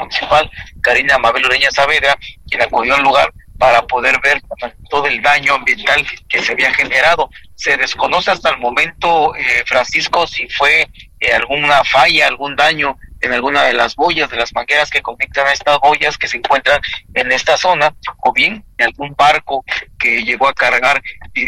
municipal, Karina Mabel Ureña Saavedra, quien acudió al lugar para poder ver todo el daño ambiental que se había generado. Se desconoce hasta el momento, Francisco, si fue alguna falla, algún daño en alguna de las boyas, de las mangueras que conectan a estas boyas que se encuentran en esta zona, o bien algún barco que llegó a cargar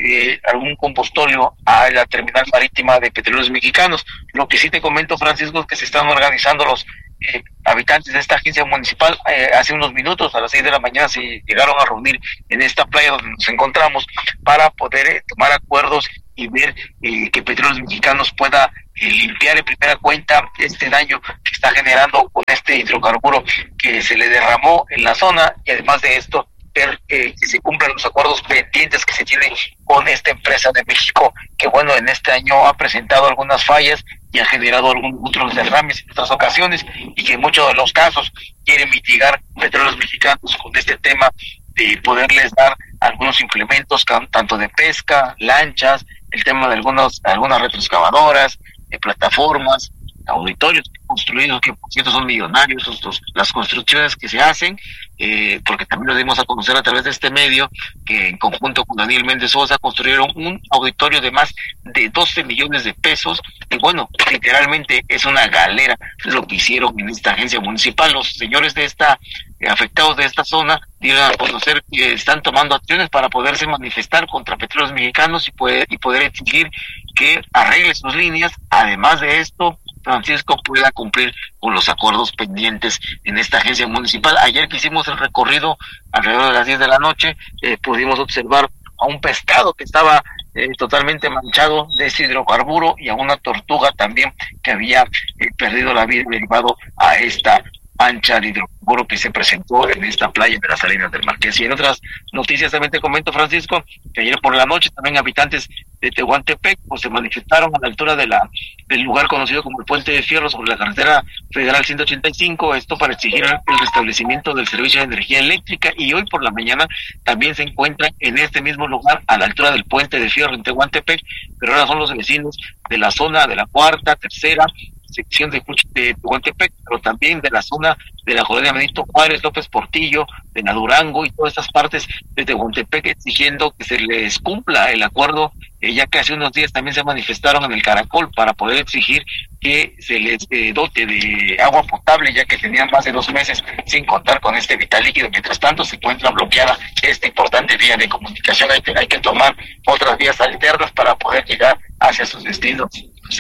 algún combustorio a la terminal marítima de Petróleos Mexicanos. Lo que sí te comento, Francisco, es que se están organizando los habitantes de esta agencia municipal. Hace unos minutos, a las 6 de la mañana, se llegaron a reunir en esta playa donde nos encontramos para poder tomar acuerdos y ver que Petróleos Mexicanos pueda limpiar en primera cuenta este daño que está generando con este hidrocarburo que se le derramó en la zona, y además de esto ver que se cumplan los acuerdos pendientes que se tienen con esta empresa de México, que bueno, en este año ha presentado algunas fallas y ha generado algunos otros derrames en otras ocasiones, y que en muchos de los casos quiere mitigar Petróleos Mexicanos con este tema de poderles dar algunos implementos, tanto de pesca, lanchas, el tema de algunas retroexcavadoras, plataformas, auditorios construidos que por cierto son millonarios, las construcciones que se hacen, porque también lo dimos a conocer a través de este medio, que en conjunto con Daniel Méndez Sosa construyeron un auditorio de más de 12 millones de pesos, y bueno, literalmente es una galera lo que hicieron en esta agencia municipal. Los señores de afectados de esta zona dieron a conocer que están tomando acciones para poderse manifestar contra Petróleos Mexicanos y poder exigir que arregle sus líneas. Además de esto, Francisco, pueda cumplir con los acuerdos pendientes en esta agencia municipal. Ayer que hicimos el recorrido alrededor de las 10 de la noche, pudimos observar a un pescado que estaba totalmente manchado de ese hidrocarburo, y a una tortuga también que había perdido la vida derivado a esta mancha de hidrocarburo que se presentó en esta playa de las Salinas del Marqués. Y en otras noticias también te comento, Francisco, que ayer por la noche también habitantes de Tehuantepec pues se manifestaron a la altura del lugar conocido como el Puente de Fierro sobre la carretera federal 185, esto para exigir el restablecimiento del servicio de energía eléctrica. Y hoy por la mañana también se encuentran en este mismo lugar, a la altura del Puente de Fierro en Tehuantepec, pero ahora son los vecinos de la zona de la cuarta, tercera sección de Tehuantepec, pero también de la zona de la colonia Benito Juárez, López Portillo, de Durango y todas estas partes de Tehuantepec, exigiendo que se les cumpla el acuerdo, ya que hace unos días también se manifestaron en el Caracol para poder exigir que se les dote de agua potable, ya que tenían más de 2 meses sin contar con este vital líquido. Mientras tanto se encuentra bloqueada esta importante vía de comunicación. Hay que tomar otras vías alternas para poder llegar hacia sus destinos.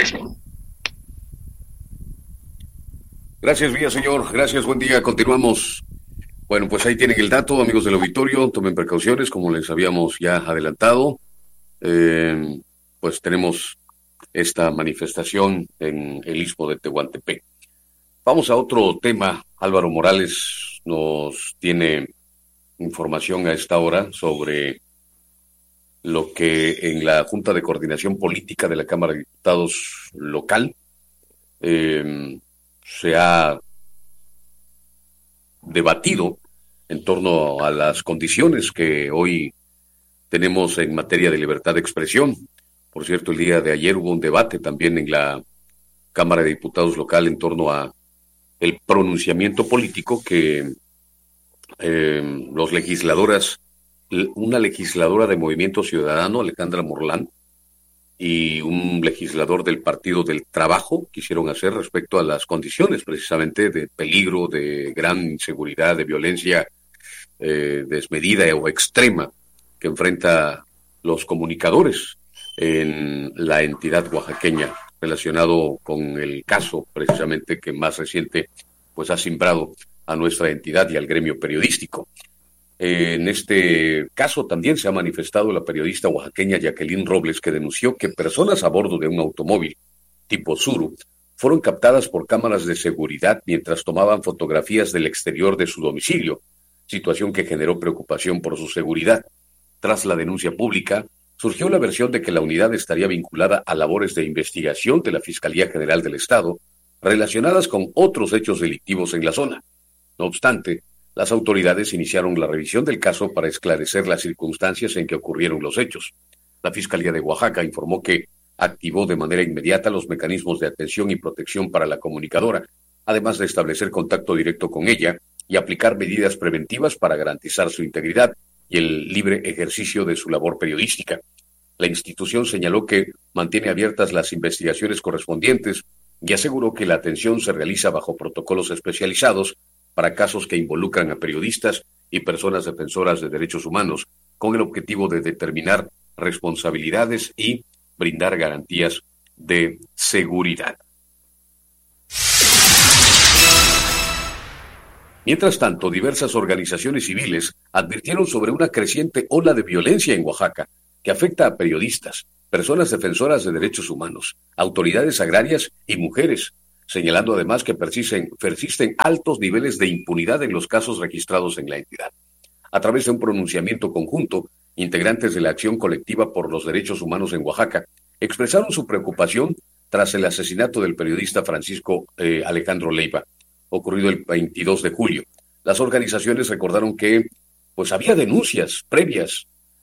Gracias, Villaseñor. Gracias, buen día. Continuamos. Bueno, pues ahí tienen el dato, amigos del auditorio. Tomen precauciones, como les habíamos ya adelantado. Pues tenemos esta manifestación en el Istmo de Tehuantepec. Vamos a otro tema. Álvaro Morales nos tiene información a esta hora sobre lo que en la Junta de Coordinación Política de la Cámara de Diputados local se ha debatido en torno a las condiciones que hoy tenemos en materia de libertad de expresión. Por cierto, el día de ayer hubo un debate también en la Cámara de Diputados local en torno a el pronunciamiento político que una legisladora de Movimiento Ciudadano, Alejandra Morlán, y un legislador del Partido del Trabajo quisieron hacer respecto a las condiciones precisamente de peligro, de gran inseguridad, de violencia desmedida o extrema que enfrenta los comunicadores en la entidad oaxaqueña, relacionado con el caso precisamente que más reciente pues ha simbrado a nuestra entidad y al gremio periodístico. En este caso también se ha manifestado la periodista oaxaqueña Jacqueline Robles, que denunció que personas a bordo de un automóvil tipo Tsuru fueron captadas por cámaras de seguridad mientras tomaban fotografías del exterior de su domicilio, situación que generó preocupación por su seguridad. Tras la denuncia pública, surgió la versión de que la unidad estaría vinculada a labores de investigación de la Fiscalía General del Estado relacionadas con otros hechos delictivos en la zona. No obstante, las autoridades iniciaron la revisión del caso para esclarecer las circunstancias en que ocurrieron los hechos. La Fiscalía de Oaxaca informó que activó de manera inmediata los mecanismos de atención y protección para la comunicadora, además de establecer contacto directo con ella y aplicar medidas preventivas para garantizar su integridad y el libre ejercicio de su labor periodística. La institución señaló que mantiene abiertas las investigaciones correspondientes y aseguró que la atención se realiza bajo protocolos especializados para casos que involucran a periodistas y personas defensoras de derechos humanos, con el objetivo de determinar responsabilidades y brindar garantías de seguridad. Mientras tanto, diversas organizaciones civiles advirtieron sobre una creciente ola de violencia en Oaxaca que afecta a periodistas, personas defensoras de derechos humanos, autoridades agrarias y mujeres, señalando además que persisten altos niveles de impunidad en los casos registrados en la entidad. A través de un pronunciamiento conjunto, integrantes de la Acción Colectiva por los Derechos Humanos en Oaxaca expresaron su preocupación tras el asesinato del periodista Francisco Alejandro Leiva, ocurrido el 22 de julio. Las organizaciones recordaron que había denuncias previas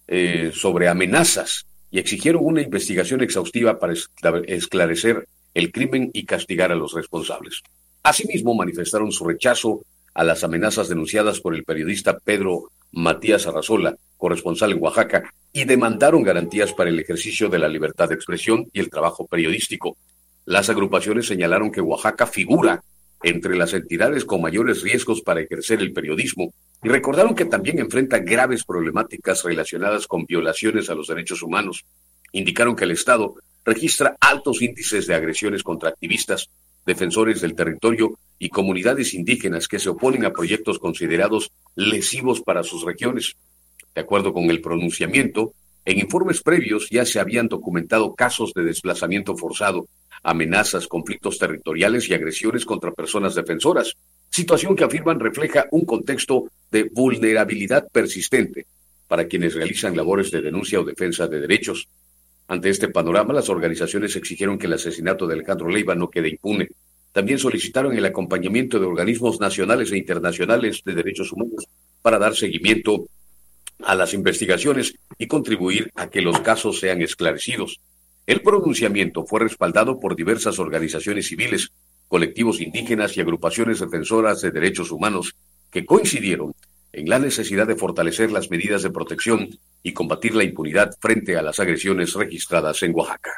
sobre amenazas y exigieron una investigación exhaustiva para esclarecer el crimen y castigar a los responsables. Asimismo, manifestaron su rechazo a las amenazas denunciadas por el periodista Pedro Matías Arrazola, corresponsal en Oaxaca, y demandaron garantías para el ejercicio de la libertad de expresión y el trabajo periodístico. Las agrupaciones señalaron que Oaxaca figura entre las entidades con mayores riesgos para ejercer el periodismo y recordaron que también enfrenta graves problemáticas relacionadas con violaciones a los derechos humanos. Indicaron que el Estado registra altos índices de agresiones contra activistas, defensores del territorio y comunidades indígenas que se oponen a proyectos considerados lesivos para sus regiones. De acuerdo con el pronunciamiento, en informes previos ya se habían documentado casos de desplazamiento forzado, amenazas, conflictos territoriales y agresiones contra personas defensoras, situación que afirman refleja un contexto de vulnerabilidad persistente para quienes realizan labores de denuncia o defensa de derechos. Ante este panorama, las organizaciones exigieron que el asesinato de Alejandro Leiva no quede impune. También solicitaron el acompañamiento de organismos nacionales e internacionales de derechos humanos para dar seguimiento a las investigaciones y contribuir a que los casos sean esclarecidos. El pronunciamiento fue respaldado por diversas organizaciones civiles, colectivos indígenas y agrupaciones defensoras de derechos humanos que coincidieron en la necesidad de fortalecer las medidas de protección y combatir la impunidad frente a las agresiones registradas en Oaxaca.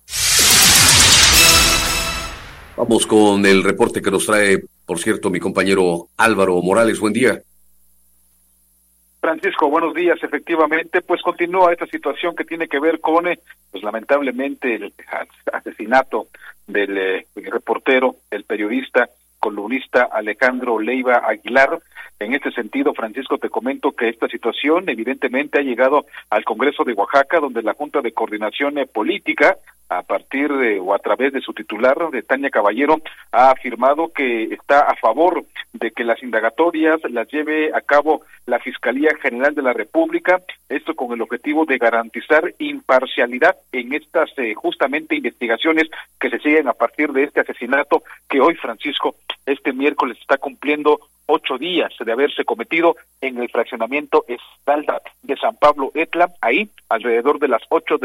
Vamos con el reporte que nos trae, por cierto, mi compañero Álvaro Morales. Buen día. Francisco, buenos días. Efectivamente, continúa esta situación que tiene que ver con, lamentablemente, el asesinato del reportero, el periodista, columnista Alejandro Leiva Aguilar. En este sentido, Francisco, te comento que esta situación evidentemente ha llegado al Congreso de Oaxaca, donde la Junta de Coordinación Política, a partir de o a través de su titular, de Tania Caballero, ha afirmado que está a favor de que las indagatorias las lleve a cabo la Fiscalía General de la República, esto con el objetivo de garantizar imparcialidad en estas justamente investigaciones que se siguen a partir de este asesinato que hoy, Francisco, este miércoles está cumpliendo 8 días de haberse cometido en el fraccionamiento Esmeralda de San Pablo Etla, ahí alrededor de las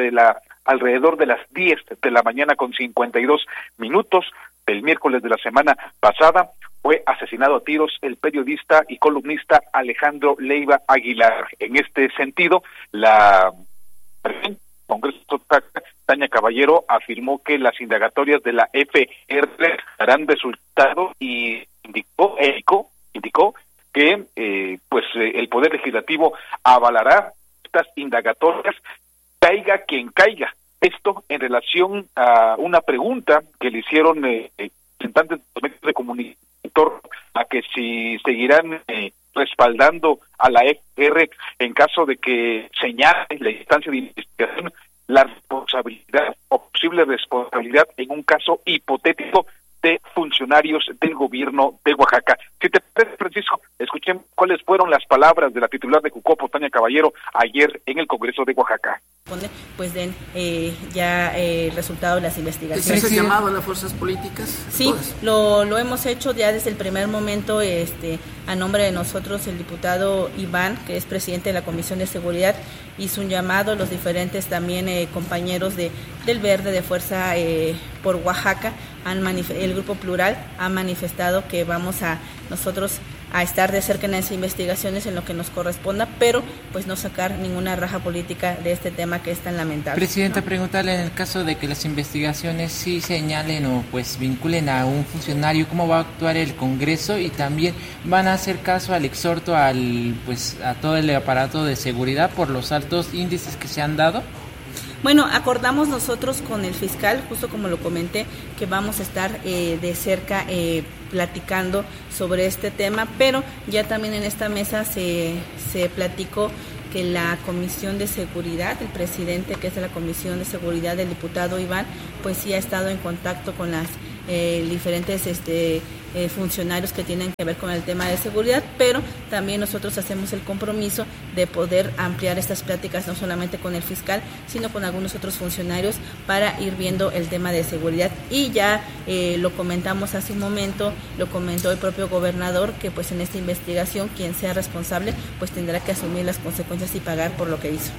10 de la mañana con 52 minutos del miércoles de la semana pasada. Fue asesinado a tiros el periodista y columnista Alejandro Leiva Aguilar. En este sentido, la Congreso Tania Caballero afirmó que las indagatorias de la FR darán resultado y indicó que el Poder Legislativo avalará estas indagatorias, caiga quien caiga. Esto en relación a una pregunta que le hicieron representantes de los medios de comunicación a que si seguirán respaldando a la FR en caso de que señale la instancia de investigación la responsabilidad o posible responsabilidad en un caso hipotético de funcionarios del gobierno de Oaxaca. Si te parece, Francisco, escuchen cuáles fueron las palabras de la titular de Jucopo, Tania Caballero, ayer en el Congreso de Oaxaca. Den ya el resultado de las investigaciones. ¿Se ha llamado a las fuerzas políticas? Sí, lo hemos hecho ya desde el primer momento, a nombre de nosotros, el diputado Iván, que es presidente de la Comisión de Seguridad, hizo un llamado, los diferentes también compañeros del Verde, de Fuerza por Oaxaca, el Grupo Plural ha manifestado que vamos a nosotros a estar de cerca en las investigaciones en lo que nos corresponda, pero pues no sacar ninguna raja política de este tema que es tan lamentable. Presidenta, ¿no? Preguntarle, en el caso de que las investigaciones sí señalen o pues vinculen a un funcionario, ¿cómo va a actuar el Congreso? Y también van a hacer caso al exhorto a todo el aparato de seguridad por los altos índices que se han dado. Bueno, acordamos nosotros con el fiscal, justo como lo comenté, que vamos a estar de cerca platicando sobre este tema, pero ya también en esta mesa se platicó que la Comisión de Seguridad, el presidente que es de la Comisión de Seguridad, el diputado Iván, pues sí ha estado en contacto con las diferentes funcionarios que tienen que ver con el tema de seguridad, pero también nosotros hacemos el compromiso de poder ampliar estas pláticas no solamente con el fiscal, sino con algunos otros funcionarios para ir viendo el tema de seguridad. Y ya lo comentamos hace un momento, lo comentó el propio gobernador, que pues en esta investigación quien sea responsable pues tendrá que asumir las consecuencias y pagar por lo que hizo.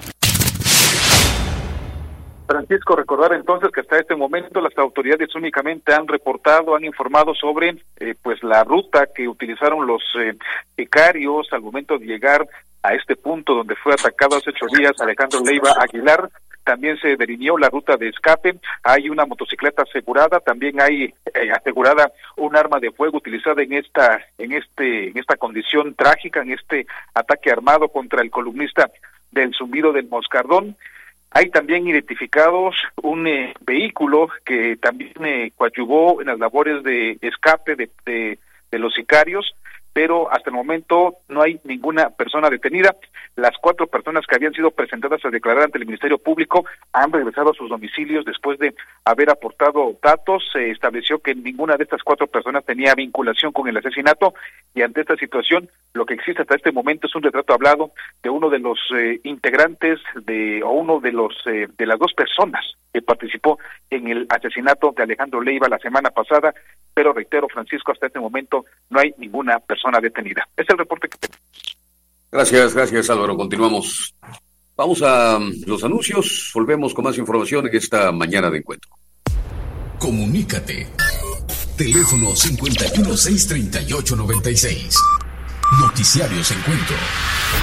Francisco, recordar entonces que hasta este momento las autoridades únicamente han informado sobre pues la ruta que utilizaron los sicarios al momento de llegar a este punto donde fue atacado hace 8 días Alejandro Leiva Aguilar. También se delineó la ruta de escape, hay una motocicleta asegurada, también hay asegurada un arma de fuego utilizada en esta condición trágica, en este ataque armado contra el columnista del Zumbido del Moscardón. Hay también identificados un vehículo que también coadyuvó en las labores de escape de los sicarios, pero hasta el momento no hay ninguna persona detenida. Las 4 personas que habían sido presentadas a declarar ante el Ministerio Público han regresado a sus domicilios después de haber aportado datos. Se estableció que ninguna de estas 4 personas tenía vinculación con el asesinato, y ante esta situación lo que existe hasta este momento es un retrato hablado de uno de los integrantes de las 2 personas que participó en el asesinato de Alejandro Leiva la semana pasada, pero reitero, Francisco, hasta este momento no hay ninguna persona detenida. Es el reporte que tenemos. Gracias Álvaro, continuamos. Vamos a los anuncios, volvemos con más información en esta mañana de encuentro. Comunícate. Teléfono 51 638 96. Noticiarios Encuentro.